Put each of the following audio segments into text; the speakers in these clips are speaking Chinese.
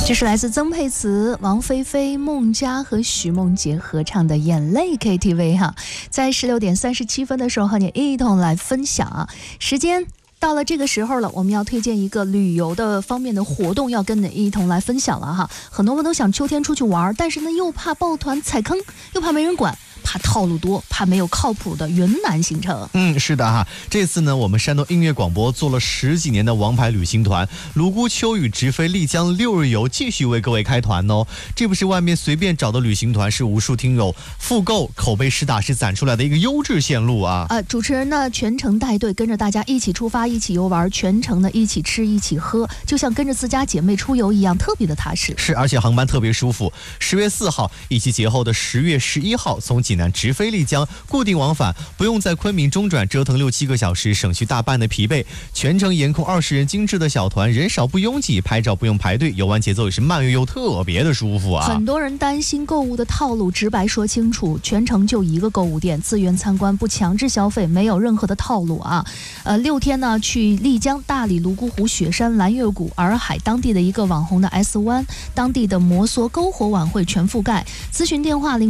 这是来自曾沛慈、王菲菲、孟佳和许梦洁合唱的《眼泪 KTV》哈，在16:37的时候和你一同来分享啊。时间到了这个时候了，我们要推荐一个旅游的方面的活动，要跟你一同来分享了哈。很多人都想秋天出去玩，但是呢又怕抱团踩坑，又怕没人管，怕套路多，怕没有靠谱的云南行程。 是的哈，这次呢，我们山东音乐广播做了10几年的王牌旅行团，泸沽秋雨直飞丽江6日游，继续为各位开团哦。这不是外面随便找的旅行团，是无数听友复购、口碑实打实攒出来的一个优质线路啊。 主持人呢全程带队，跟着大家一起出发，一起游玩，全程呢一起吃，一起喝，就像跟着自家姐妹出游一样，特别的踏实。 是，而且航班特别舒服。10月4号以及节后的10月11号，从济南直飞丽江，固定往返，不用在昆明中转折腾6-7个小时，省去大半的疲惫。全程严控20人精致的小团，人少不拥挤，拍照不用排队，游玩节奏也是慢又特别的舒服啊。 很多人担心购物的套路，直白说清楚，全程就一个购物店，自愿参观，不强制消费，没有任何的套路啊。6天呢，去丽江、大理、泸沽湖、雪山、蓝月谷、洱海当地的一个网红的 S 湾，当地的摩梭篝火晚会全覆盖。咨询电话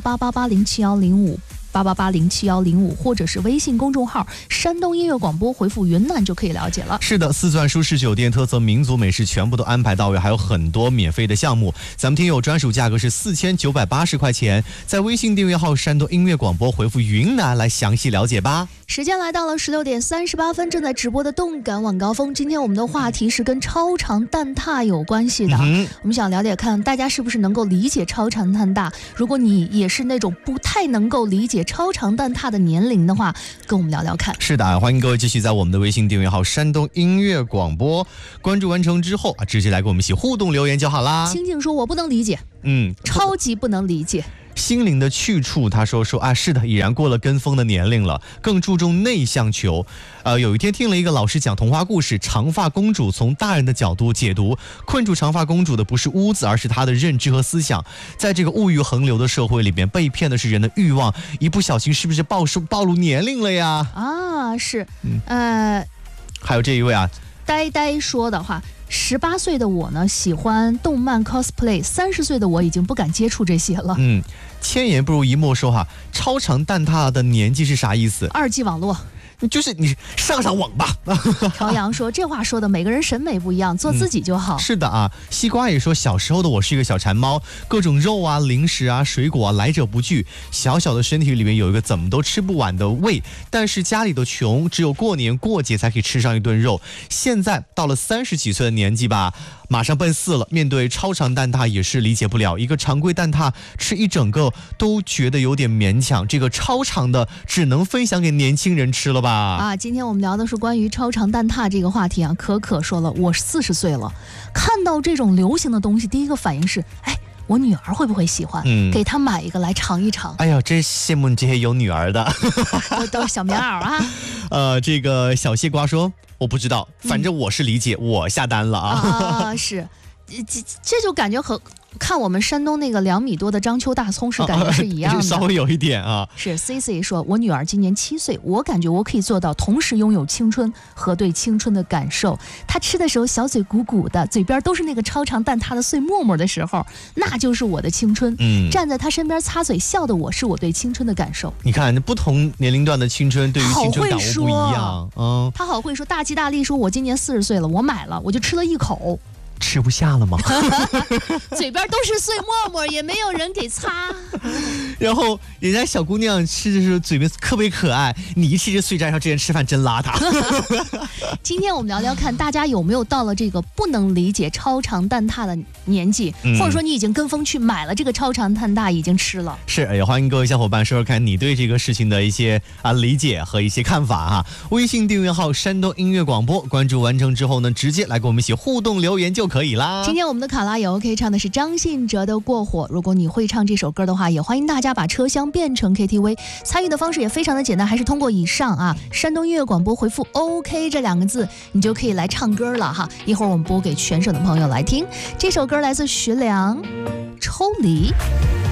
05318808710588807105，或者是微信公众号山东音乐广播，回复云南就可以了解了。 是的，4钻舒适酒店、特色民族美食全部都安排到位，还有很多免费的项目。咱们听友专属价格是4980块钱，在微信订阅号山东音乐广播回复云南来详细了解吧。 时间来到了16:38，正在直播的动感晚高峰。今天我们的话题是跟超长蛋挞有关系的，我们想了解看大家是不是能够理解超长蛋挞。如果你也是那种不太能够理解超长蛋挞的年龄的话，跟我们聊聊看。 是的，欢迎各位继续在我们的微信订阅号山东音乐广播关注完成之后直接来跟我们一起互动留言就好啦。 清静说我不能理解，超级不能理解。 心灵的去处，他说是的，已然过了跟风的年龄了，更注重内向球。有一天听了一个老师讲童话故事，长发公主从大人的角度解读，困住长发公主的不是屋子，而是她的认知和思想。在这个物欲横流的社会里边，被骗的是人的欲望，一不小心是不是暴露年龄了呀？ 是， 还有这一位呆说的话，18岁的我呢喜欢动漫 cosplay，30岁的我已经不敢接触这些了。 千言不如一默说超长蛋挞的年纪是啥意思 ？2G 网络。 就是你上网吧。 朝阳说这话说的每个人审美不一样，做自己就好。 是的西瓜也说小时候的我是一个小馋猫，各种肉零食水果来者不拒，小小的身体里面有一个怎么都吃不完的胃，但是家里的穷，只有过年过节才可以吃上一顿肉。现在到了30几岁的年纪吧，马上奔4了，面对超长蛋挞也是理解不了，一个常规蛋挞吃一整个都觉得有点勉强，这个超长的只能分享给年轻人吃了吧。 今天我们聊的是关于超长蛋挞这个话题可说了，我40岁了，看到这种流行的东西，第一个反应是我女儿会不会喜欢？给她买一个来尝一尝。 哎呀，真羡慕你这些有女儿的。 都是小棉袄这个小西瓜说我不知道，反正我是理解，我下单了是，这就感觉和看我们山东那个2米多的章丘大葱是感觉是一样的， 稍微有一点是 CC 说，我女儿今年7岁，我感觉我可以做到同时拥有青春和对青春的感受。她吃的时候小嘴鼓鼓的，嘴边都是那个超长蛋挞的碎沫沫的时候，那就是我的青春。站在她身边擦嘴笑的我，是我对青春的感受。 你看不同年龄段的青春对于青春感悟不一样。 她好会说，大吉大利说，我今年40岁了，我买了，我就吃了一口。 吃不下了吗？ 嘴边都是碎沫沫，也没有人给擦。 然后人家小姑娘吃的时候嘴边特别可爱，你一吃就碎渣，说这人吃饭真邋遢。 今天我们聊聊看，大家有没有到了这个不能理解超长蛋挞的年纪，或者说你已经跟风去买了这个超长蛋挞，已经吃了。 是，也欢迎各位小伙伴说说看你对这个事情的一些理解和一些看法微信订阅号山东音乐广播，关注完成之后呢，直接来跟我们一起互动留言就可以啦。 今天我们的卡拉也 OK 唱的是张信哲的《过火》。如果你会唱这首歌的话，也欢迎大家把车厢变成 KTV。参与的方式也非常的简单，还是通过以上山东音乐广播回复 OK 这2个字，你就可以来唱歌了一会儿我们播给全省的朋友来听。这首歌来自徐良，抽离。